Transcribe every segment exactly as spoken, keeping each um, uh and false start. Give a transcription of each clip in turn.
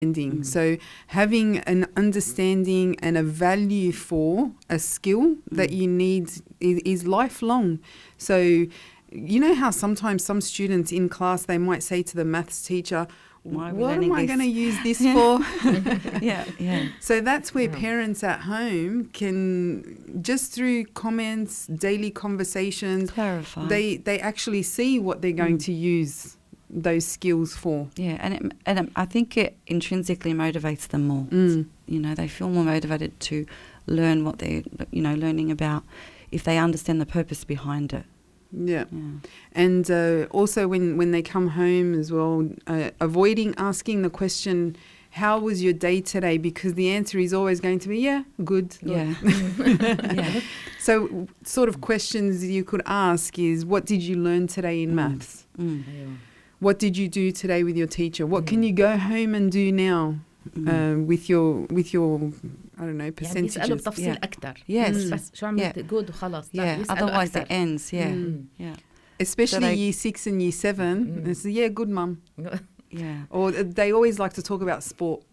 Mm. So having an understanding and a value for a skill that mm. you need is, is lifelong. So you know how sometimes some students in class, they might say to the maths teacher, Why what am I going to use this for? yeah, yeah. So that's where Yeah. parents at home can, just through comments, daily conversations, clarify. They, they actually see what they're going mm. to use those skills for. Yeah, and it, and it, I think it intrinsically motivates them more. Mm. You know, they feel more motivated to learn what they're, you know, learning about if they understand the purpose behind it. Yeah. yeah. And uh, also when, when they come home as well, uh, avoiding asking the question, how was your day today? Because the answer is always going to be, yeah, good. Yeah. yeah. So sort of questions you could ask is, what did you learn today in Mm. maths? Mm. What did you do today with your teacher? What mm. can you go home and do now mm. uh, with your, with your, I don't know, percentages? يعني بيسألوا بتفصيل أكتر. Yes. Mm. بس شو عملت yeah. good وخلاص. Yeah. Otherwise it ends. Yeah. Mm. Yeah. Especially so they, year six and year seven. Mm. It's, yeah, good mum. Yeah. Or they always like to talk about sport.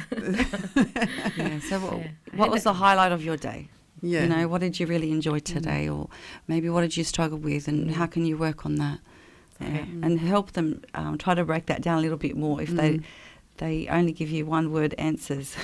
yeah. So what, yeah. what was the highlight of your day? Yeah. You know, what did you really enjoy today? Mm. Or maybe what did you struggle with and mm. how can you work on that? Yeah. Mm. And help them um, try to break that down a little bit more if mm. they they only give you one word answers.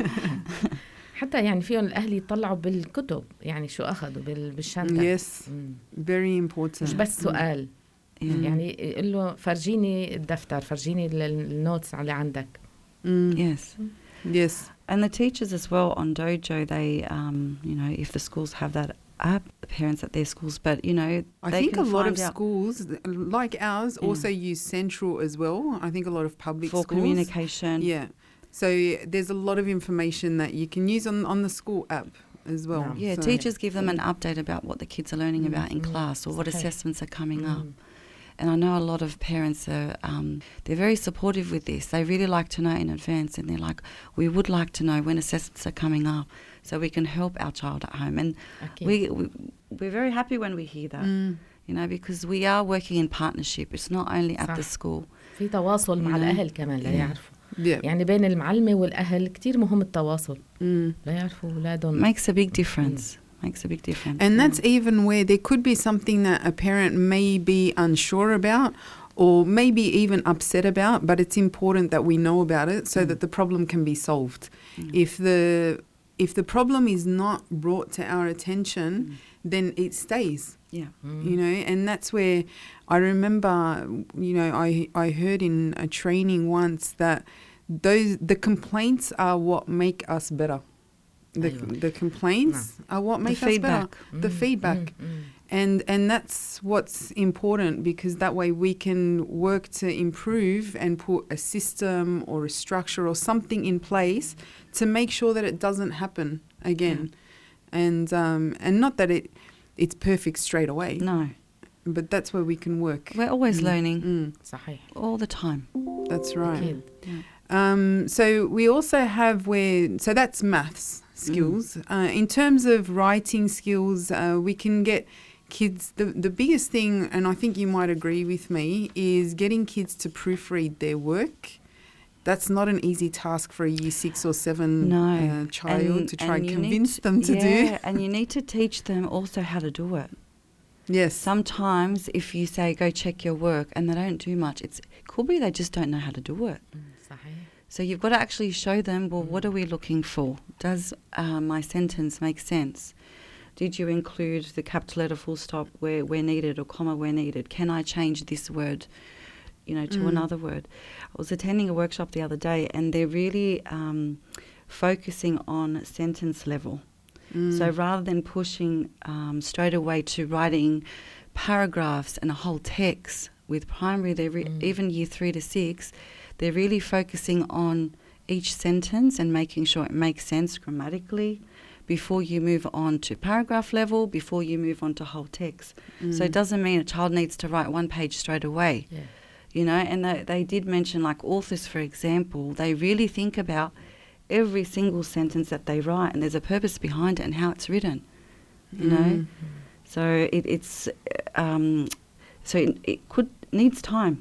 حتى يعني فيهم الأهل يطلعوا بالكتب يعني شو أخذوا بالشنطة. Yes. Mm. Very important. مش بس سؤال. Yeah. يعني يقول له فرجيني الدفتر فرجيني النوتس اللي عندك. Mm. Yes. Yes. And the teachers as well on Dojo, they, um, you know, if the schools have that app, the parents at their schools, but, you know, I they think can a lot of find out schools, like ours, Yeah. also use Central as well. I think a lot of public for schools. communication. Yeah. So there's a lot of information that you can use on, on the school app as well. Yeah, Yeah, so teachers give them an update about what the kids are learning Mm. about in Mm. class or what Okay. assessments are coming Mm. up. And I know a lot of parents are, um, they're very supportive with this. They really like to know in advance and they're like, we would like to know when assessments are coming up so we can help our child at home. And Okay. we, we, we're very happy when we hear that, Mm. you know, because we are working in partnership. It's not only at صح. the school. في تواصل مع You know? الأهل كمان لا Yeah. يعرفوا. Yeah. يعني بين المعلمة والأهل كتير مهم التواصل. Mm. لا يعرفوا أولادهم. Makes a big difference. Makes a big difference. And yeah. that's even where there could be something that a parent may be unsure about or maybe even upset about, but it's important that we know about it so mm. that the problem can be solved. Mm. If the if the problem is not brought to our attention, mm. then it stays. Yeah. Mm. You know, and that's where I remember, you know, I I heard in a training once that those the complaints are what make us better. The أيوة. the complaints No. are what The make us better. feedback. The Mm, feedback. mm, mm. And and that's what's important because that way we can work to improve and put a system or a structure or something in place to make sure that it doesn't happen again. Yeah. And um, and not that it it's perfect straight away. No. But that's where we can work. We're always Mm. learning Mm, صحيح. all the time. that's right. أكيد. Um, so we also have where so that's maths skills. Mm. Uh, in terms of writing skills, uh, we can get kids. The the biggest thing, and I think you might agree with me, is getting kids to proofread their work. That's not an easy task for a year six or seven No. uh, child And- to try and, and you convince need- them to yeah, do. and you need to teach them also how to do it. Yes. Sometimes if you say, go check your work, and they don't do much, it's, it could be they just don't know how to do it. صحيح. So you've got to actually show them, well, what are we looking for? Does uh, my sentence make sense? Did you include the capital letter full stop where, where needed or comma where needed? Can I change this word, you know, to Mm. another word? I was attending a workshop the other day and they're really um, focusing on sentence level. Mm. So rather than pushing um, straight away to writing paragraphs and a whole text with primary, they're re- Mm. even year three to six, they're really focusing on each sentence and making sure it makes sense grammatically before you move on to paragraph level, before you move on to whole text. Mm. So it doesn't mean a child needs to write one page straight away, Yeah. you know, and they, they did mention like authors, for example, they really think about every single sentence that they write and there's a purpose behind it and how it's written, you know. Mm. So it, it's, um, so it, it could needs time.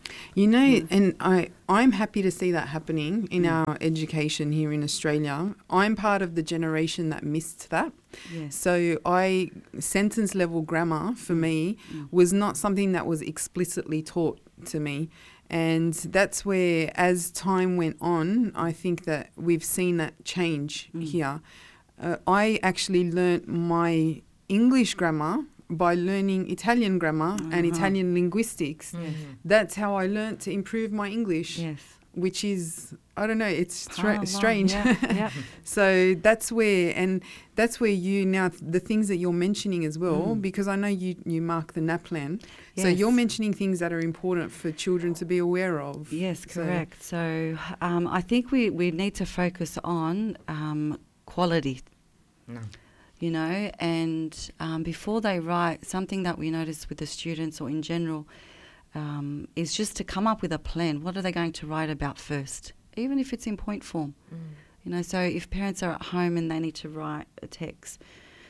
You know, Yeah. and I, I'm happy to see that happening in Mm. our education here in Australia. I'm part of the generation that missed that. Yes. So I sentence level grammar for me Mm. was not something that was explicitly taught to me. And that's where, as time went on, I think that we've seen that change Mm. here. Uh, I actually learnt my English grammar by learning Italian grammar and Uh-huh. Italian linguistics. Mhm. That's how I learnt to improve my English, Yes. which is, I don't know, it's stra- Ah, wow. strange. Yeah. yeah. So that's where, and that's where you now, the things that you're mentioning as well, Mm. because I know you, you mark the NAPLAN. So Yes. you're mentioning things that are important for children to be aware of. Yes, So- correct. So um, I think we, we need to focus on um, quality, No. you know, and um, before they write, something that we notice with the students or in general um, is just to come up with a plan. What are they going to write about first, even if it's in point form? Mm. You know, so if parents are at home and they need to write a text,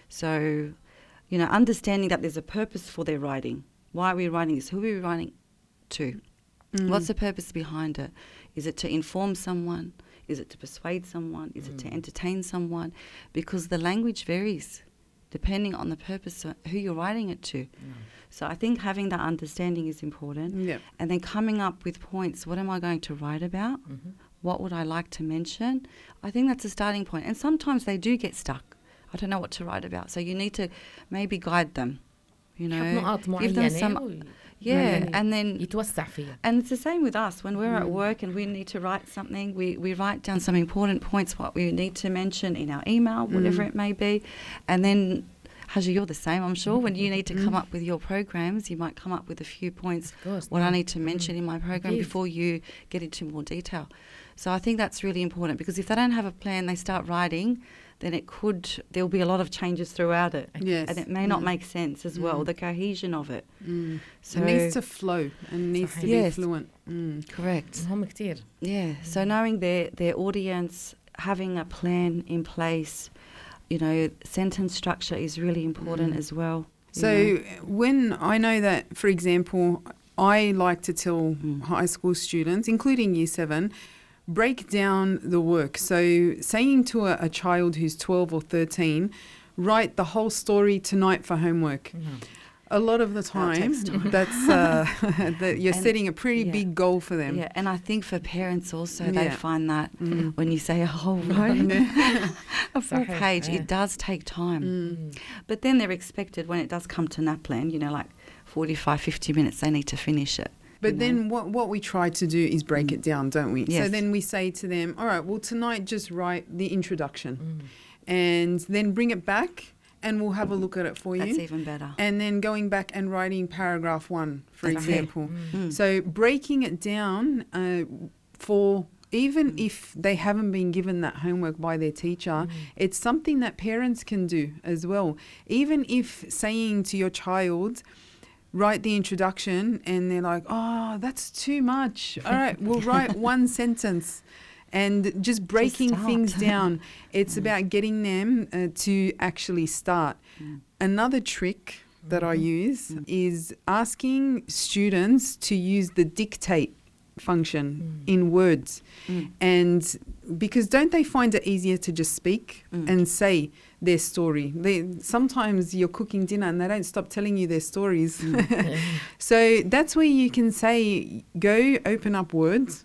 so, you know, understanding that there's a purpose for their writing. Why are we writing this? Who are we writing to? Mm. What's the purpose behind it? Is it to inform someone? Is it to persuade someone? Is it to Mm. entertain someone? Because the language varies depending on the purpose of who you're writing it to. No. So I think having that understanding is important. Yeah. And then coming up with points. What am I going to write about? Mhm. What would I like to mention? I think that's a starting point. And sometimes they do get stuck. I don't know what to write about. So you need to maybe guide them, you حط know. نقاط give them معينة some- وي- Yeah, يعني and then يتوسع فيها. and it's the same with us. When we're at Mm. work and we need to write something, we, we write down some important points, what we need to mention in our email, whatever Mm. it may be. And then, Haji, you're the same, I'm sure. When you need to come Mm. up with your programs, you might come up with a few points, Of course, what I no. need to mention in my program Indeed. before you get into more detail. So I think that's really important, because if they don't have a plan, they start writing, then it could, there'll be a lot of changes throughout it. Yes. And it may not Mm. make sense as well, Mm. the cohesion of it. Mm. So It needs to flow and needs to صحيح. be Yes. fluent. Mm. correct. مهم كتير. Yeah, so knowing their, their audience, having a plan in place, you know, sentence structure is really important Mm. as well. you So know. when I know that, for example, I like to tell Mm. high school students, including year seven, break down the work. So saying to a, a child who's twelve or thirteen, write the whole story tonight for homework. No. A lot of the time, takes time. that's uh, that you're And- setting a pretty yeah. big goal for them. Yeah, and I think for parents also, they Yeah. find that Mm. when you say a whole row, a full صحيح, page, yeah. it does take time. Mm. Mm. But then they're expected, when it does come to NAPLAN, you know, like forty-five, fifty minutes, they need to finish it. But you know. then what, what we try to do is break Mm. it down, don't we? So Yes. then we say to them, all right, well, tonight just write the introduction Mm. and then bring it back and we'll have a look at it for That's you. even better. And then going back and writing paragraph one, for That's it. example. Mm. Mm. So breaking it down uh, for even Mm. if they haven't been given that homework by their teacher, Mm. it's something that parents can do as well. Even if saying to your child, write the introduction, and they're like, oh, that's too much. All right, we'll write one sentence. And just breaking start. things down. It's Mm. about getting them uh, to actually start. Mm. Another trick that I use Mm. is asking students to use the dictate function Mm. in words. Mm. And because don't they find it easier to just speak Mm. and say their story? They, sometimes you're cooking dinner and they don't stop telling you their stories. Mm. So that's where you can say, go open up words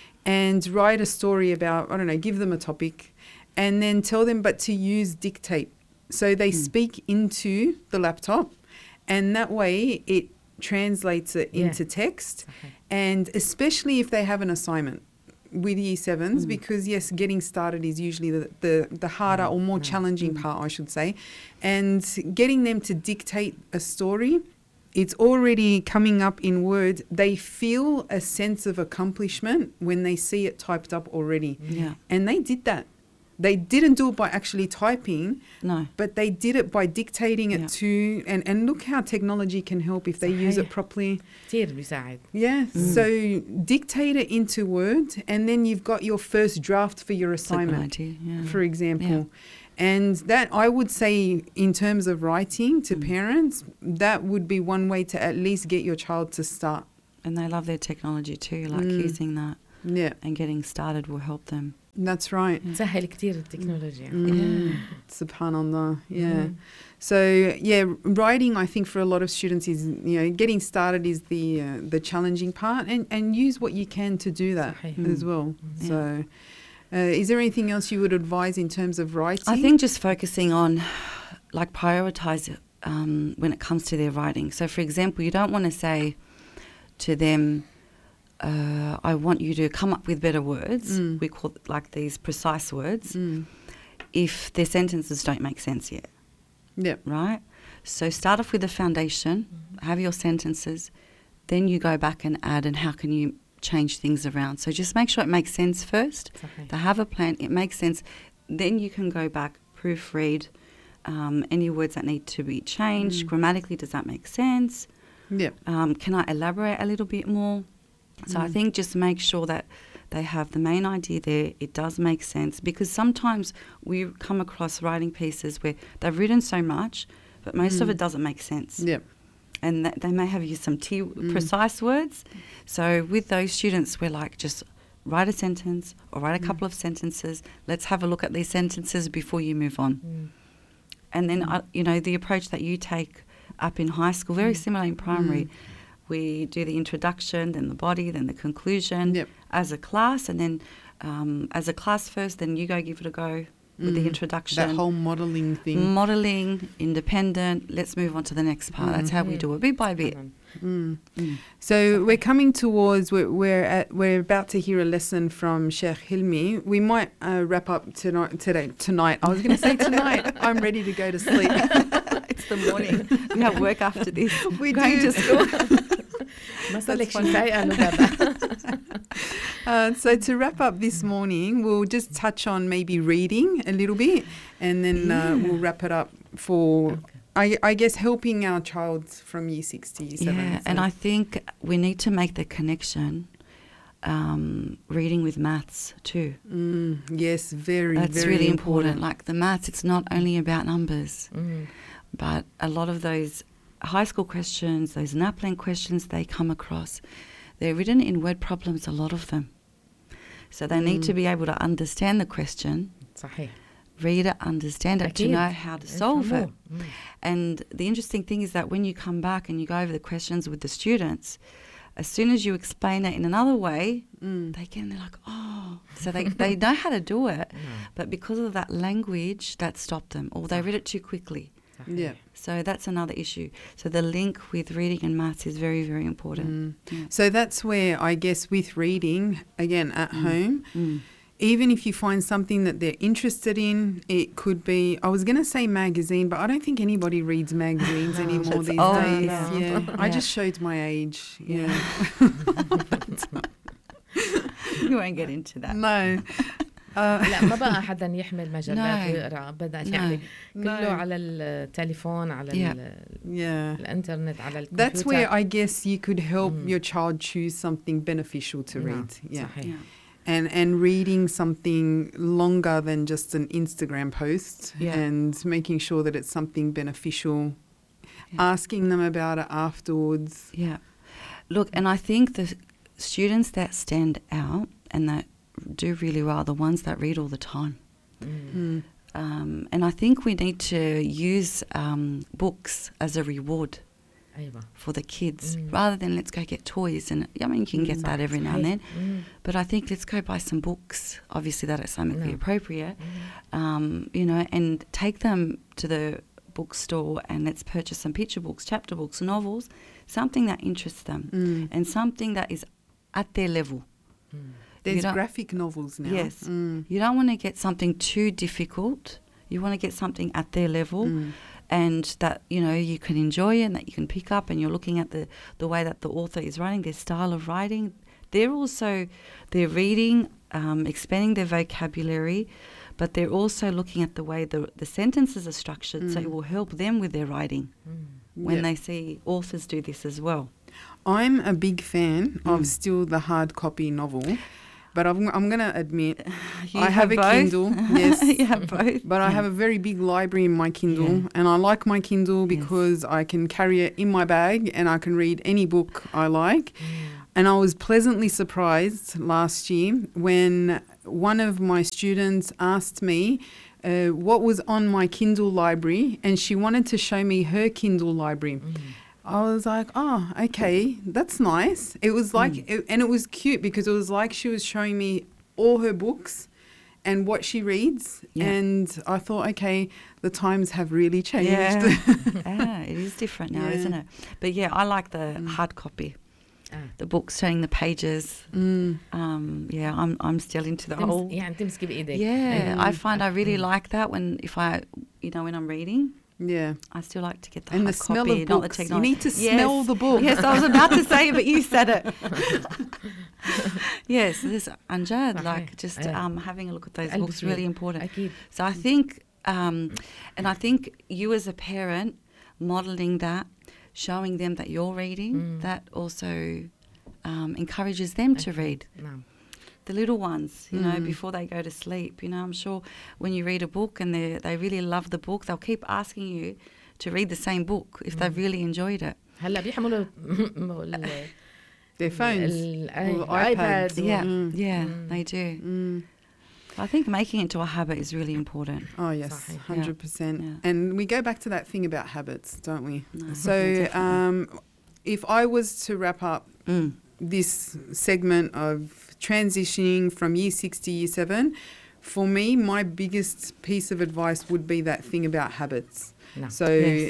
and write a story about, I don't know, give them a topic and then tell them, but to use dictate. So they Mm. speak into the laptop and that way it translates it Yeah. into text. صحيح. And especially if they have an assignment with year sevens, Mm. because yes, getting started is usually the, the, the harder or more Mm. challenging Mm. part, I should say. And getting them to dictate a story, it's already coming up in words. They feel a sense of accomplishment when they see it typed up already. Yeah. And they did that. They didn't do it by actually typing, No. but they did it by dictating it Yeah. to, and, and look how technology can help if they use it صحيح. properly. كتير بيساعد. Yeah, Mm. so dictate it into Word and then you've got your first draft for your It's a good assignment, idea. Yeah. for example. And that, I would say, in terms of writing to Mm. parents, that would be one way to at least get your child to start. And they love their technology too, like Mm. using that Yeah, and getting started will help them. that's right. تسهل كتير التكنولوجيا. Mm. Subhanallah. Yeah. Mm. So yeah, writing I think for a lot of students is, you know, getting started is the uh, the challenging part, and and use what you can to do that صحيح. Mm. as well. Yeah. So uh, is there anything else you would advise in terms of writing? I think just focusing on, like, prioritize it um, when it comes to their writing. So, for example, you don't want to say to them, uh, I want you to come up with better words. Mm. We call it like these precise words, Mm. if their sentences don't make sense yet, Yeah. right? So start off with the foundation, have your sentences, then you go back and add, and how can you change things around. So just make sure it makes sense first. صحيح. They have a plan, it makes sense. Then you can go back, proofread um, any words that need to be changed. Mm. Grammatically, does that make sense? Yeah. Um, can I elaborate a little bit more? So I Mm. think just make sure that they have the main idea there. It does make sense, because sometimes we come across writing pieces where they've written so much, but most of Mm. it doesn't make sense. Yeah. And that they may have used some T Mm. precise words. So with those students, we're like, just write a sentence or write a Mm. couple of sentences. Let's have a look at these sentences before you move on. Mm. And then, Mm. uh, you know, the approach that you take up in high school, very Mm. similar in primary. Mm. We do the introduction, then the body, then the conclusion Yep. as a class, and then um, as a class first, then you go give it a go with the Mm. introduction. That whole modelling thing. Modelling, independent, let's move on to the next part. That's how we do it, bit by bit. Mm. Mm. So we're coming towards we're we're, at, we're about to hear a lesson from Sheikh Hilmi. We might uh, wrap up tonight. Today tonight. I was going to say tonight. I'm ready to go to sleep. It's the morning. We have work after this. We Going do. to school. ما صار لك شي فايقة لبابا. Uh, so to wrap up this morning, we'll just touch on maybe reading a little bit, and then uh, we'll wrap it up for, I, I guess, helping our child from year six to year seven. Yeah, So- and I think we need to make the connection, um, reading with maths too. Mm, yes, very, That's very really important. important. Like the maths, it's not only about numbers, Mm. but a lot of those high school questions, those NAPLAN questions they come across, they're written in word problems, a lot of them. So they need Mm. to be able to understand the question, صحيح. read it, understand it, to أكيد. know how to solve it. يفهموه. Mm. And the interesting thing is that when you come back and you go over the questions with the students, as soon as you explain it in another way, Mm. they get, they're like, oh. So they, they know how to do it, Mm. but because of that language, that stopped them, or they read it too quickly. صحيح. Yeah. So that's another issue. So the link with reading and maths is very, very important. Mm. Yeah. So that's where I guess with reading, again, at Mm. home, Mm. even if you find something that they're interested in, it could be, I was going to say magazine, but I don't think anybody reads magazines No, anymore it's these old days. now. Yeah. I Yeah. just showed my age. Yeah. You won't get into that. No. Uh, لا ما بقى حدا يحمل مجلات No. ويقرا ابدا No. يعني no. كله على التليفون على Yeah. ال- Yeah. الانترنت على الكمبيوتر. That's where I guess you could help Mm. your child choose something beneficial to نعم، read. Yeah. صحيح. Yeah. And and reading something longer than just an Instagram post, Yeah. and making sure that it's something beneficial, Yeah. asking them about it afterwards. Yeah. Look, and I think the students that stand out and that do really well are the ones that read all the time. Mm. Mm. Um, and I think we need to use um, books as a reward أيوة. for the kids, Mm. rather than let's go get toys. And I mean, you can get Mm. that every now and then. Mm. But I think let's go buy some books, obviously that are Islamically No. appropriate, Mm. um, you know, and take them to the bookstore and let's purchase some picture books, chapter books, novels, something that interests them Mm. and something that is at their level. Mm. There's don't- graphic novels now. Yes. Mm. You don't want to get something too difficult. You want to get something at their level Mm. and that, you know, you can enjoy it and that you can pick up, and you're looking at the, the way that the author is writing, their style of writing. They're also, they're reading, um, expanding their vocabulary, but they're also looking at the way the, the sentences are structured, so Mm. it will help them with their writing Mm. when Yep. they see authors do this as well. I'm a big fan of Mm. still the hard copy novel. But I'm, I'm going to admit, You I have, a both? Kindle, yes. You have both. But I have a very big library in my Kindle, Yeah. and I like my Kindle Yes. because I can carry it in my bag and I can read any book I like. And I was pleasantly surprised last year when one of my students asked me uh, what was on my Kindle library, and she wanted to show me her Kindle library. I was like, oh, okay, that's nice. It was like, it, and it was cute because it was like she was showing me all her books and what she reads. Yeah. And I thought, okay, the times have really changed. Yeah. yeah, it is different now, Yeah. isn't it? But yeah, I like the hard copy. آه. The book showing the pages. Mm. Um, yeah, I'm I'm still into the whole. تمس... يعني تمسكي بايدك. Yeah, I find I really like that when if I, you know, when I'm reading, Yeah. I still like to get the And hard the smell copy, of not the books. You technology. need to Yes. smell the book. Yes, I was about to say it, but you said it. Yes, this Anjad, صحيح. like just Yeah. um, having a look at those قلب books فيه. really important. أكيد. So I think, um, and I think you as a parent modeling that, showing them that you're reading, Mm. that also um, encourages them to read. نعم. The little ones, you know, Mm. before they go to sleep. You know, I'm sure when you read a book and they they really love the book, they'll keep asking you to read the same book if they've really enjoyed it. هلا بيحملوا ال- Their phones. ال- or the iPads. iPads. Yeah, Mm. yeah, Mm. they do. Mm. I think making it to a habit is really important. Oh, yes, صحيح. one hundred percent. Yeah. And we go back to that thing about habits, don't we? No, So definitely. um, if I was to wrap up Mm. this segment of transitioning from year six to year seven, for me, my biggest piece of advice would be that thing about habits. نعم. So, Yes.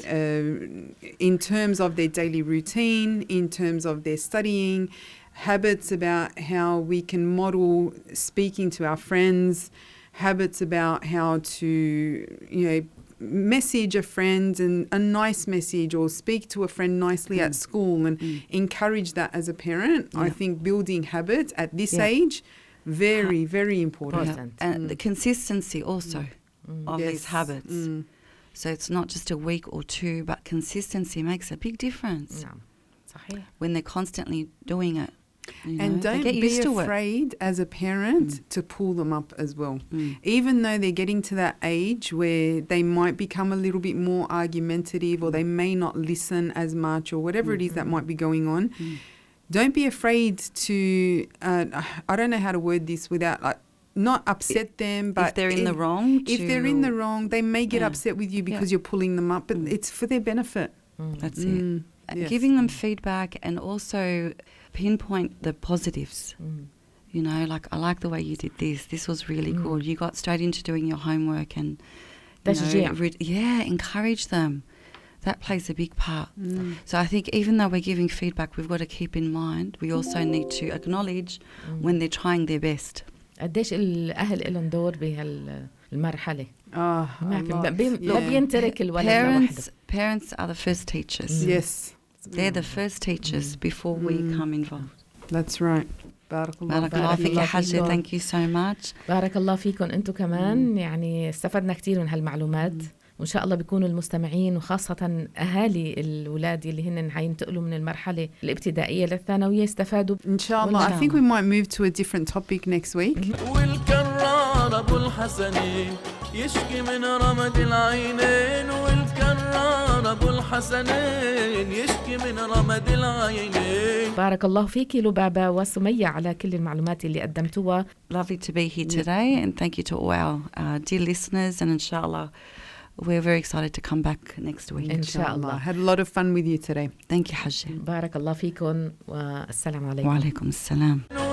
uh, in terms of their daily routine, in terms of their studying, habits about how we can model speaking to our friends, habits about how to, you know, message a friend and a nice message or speak to a friend nicely Mm. at school and Mm. encourage that as a parent. I Yeah. think building habits at this Yeah. age, very, very important. Yeah. Important. And Mm. the consistency also Mm. of Yes. these habits. Mm. So it's not just a week or two, but consistency makes a big difference نعم. صحيح. when they're constantly doing it. You know, And they don't get be used to it. afraid as a parent to pull them up as well. Mm. Even though they're getting to that age where they might become a little bit more argumentative or they may not listen as much or whatever it is that might be going on, Mm. don't be afraid to, uh, I don't know how to word this without like, not upset them, but if they're in the wrong, if they're in to- the wrong, they may get Yeah. upset with you because Yeah. you're pulling them up, but Mm. it's for their benefit. Mm. That's it. Mm, And yes. giving them feedback and also pinpoint the positives. Mm. You know, like, I like the way you did this. This was really Mm. good. You got straight into doing your homework and, you تشجيع. know, re- yeah, encourage them. That plays a big part. Mm. So I think even though we're giving feedback, we've got to keep in mind we also need to acknowledge when they're trying their best. قديش الأهل لهم دور بهالمرحلة. Oh, ما a في lot. بي- Yeah. ما بينترك الولد لوحده. Parents, parents are the first teachers. Mm. Yes, They're the first teachers before we Mm. come involved. that's right. بارك الله بارك الله بارك فيك الله يا حاجة. فيكم. Thank you so much. بارك الله فيكم انتم كمان. يعني استفدنا كتير من هالمعلومات، وان شاء الله بيكونوا المستمعين وخاصة اهالي الاولاد اللي هن حينتقلوا من المرحلة الابتدائية للثانوية استفادوا. Inshallah, I think we might move to a different topic next week. والكرار ابو الحسنين يشكي من رمد العينين، والكرار ابو الحسنين يشكي من رمد العينين. بارك الله فيك لبابا وسمية على كل المعلومات اللي قدمتوها. Lovely to be here today, and thank you to all our uh, dear listeners, and inshallah we're very excited to come back next week. إن شاء الله. Had a lot of fun with you today. Thank you حجة. بارك الله فيكم والسلام عليكم. وعليكم السلام.